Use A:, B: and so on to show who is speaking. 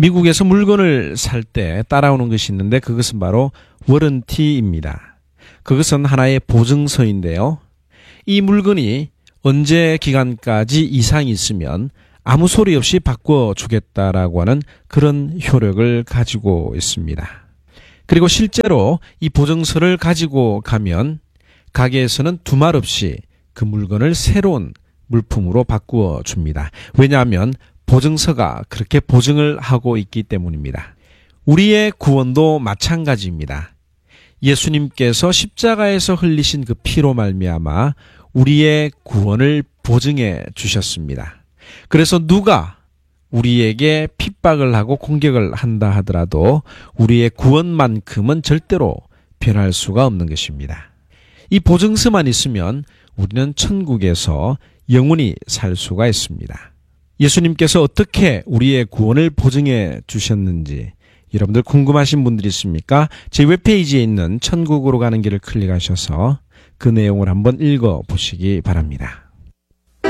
A: 미국에서 물건을 살 때 따라오는 것이 있는데 그것은 바로 워런티입니다. 그것은 하나의 보증서인데요. 이 물건이 언제 기간까지 이상이 있으면 아무 소리 없이 바꿔주겠다라고 하는 그런 효력을 가지고 있습니다. 그리고 실제로 이 보증서를 가지고 가면 가게에서는 두말 없이 그 물건을 새로운 물품으로 바꾸어 줍니다. 왜냐하면 보증서가 그렇게 보증을 하고 있기 때문입니다. 우리의 구원도 마찬가지입니다. 예수님께서 십자가에서 흘리신 그 피로 말미암아 우리의 구원을 보증해 주셨습니다. 그래서 누가 우리에게 핍박을 하고 공격을 한다 하더라도 우리의 구원만큼은 절대로 변할 수가 없는 것입니다. 이 보증서만 있으면 우리는 천국에서 영원히 살 수가 있습니다. 예수님께서 어떻게 우리의 구원을 보증해 주셨는지 여러분들 궁금하신 분들이 있습니까? 제 웹페이지에 있는 천국으로 가는 길을 클릭하셔서 그 내용을 한번 읽어보시기 바랍니다.